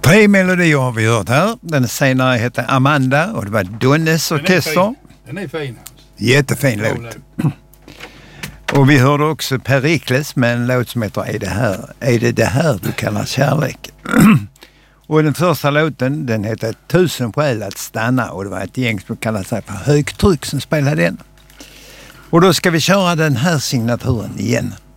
3 melodier har vi hört här. Den senare heter Amanda och det var Donnes orkester. Den är fin. Jättefin låt. Och vi hörde också Perikles med en låt som heter Är det här du kallar kärlek? Och den första låten, den heter 1000 skäl att stanna och det var ett gäng som kallade sig för Högtryck som spelade den. Och då ska vi köra den här signaturen igen.